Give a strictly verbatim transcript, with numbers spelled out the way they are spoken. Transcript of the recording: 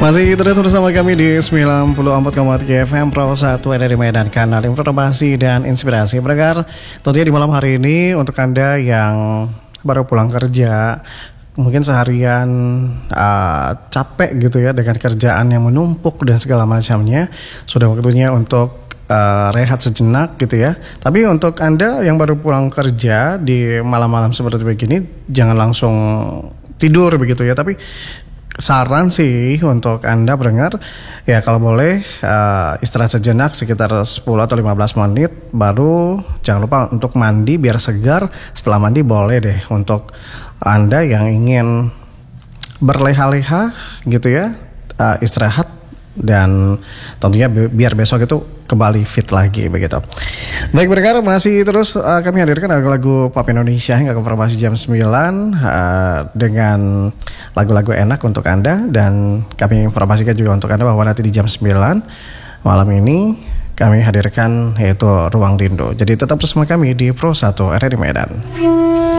Masih terus bersama kami di sembilan puluh empat koma tiga F M Pro satu R R I Medan, kanal informasi dan inspirasi. Berkar tentunya di malam hari ini untuk Anda yang baru pulang kerja, mungkin seharian uh, capek gitu ya dengan kerjaan yang menumpuk dan segala macamnya, sudah waktunya untuk uh, rehat sejenak gitu ya. Tapi untuk Anda yang baru pulang kerja di malam-malam seperti begini, jangan langsung tidur begitu ya, tapi saran sih untuk Anda pendengar, ya kalau boleh uh, istirahat sejenak sekitar sepuluh atau lima belas menit, baru jangan lupa untuk mandi biar segar. Setelah mandi boleh deh untuk Anda yang ingin berleha-leha gitu ya, uh, istirahat, dan tentunya biar besok itu kembali fit lagi begitu. Baik pendengar, masih terus uh, kami hadirkan lagu-lagu pop Indonesia hingga konfirmasi jam sembilan uh, dengan lagu-lagu enak untuk Anda, dan kami informasikan juga untuk Anda bahwa nanti di jam sembilan malam ini kami hadirkan yaitu Ruang Rindu. Jadi tetap bersama kami di Pro satu R R I Medan.